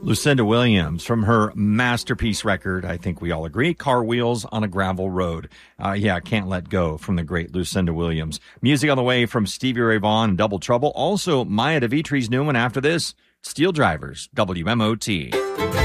Lucinda Williams from her masterpiece record, I think we all agree, Car Wheels on a Gravel Road. Can't let go from the great Lucinda Williams. Music on the way from Stevie Ray Vaughan and Double Trouble. Also, Maya DeVitri's new one after this, Steel Drivers, WMOT.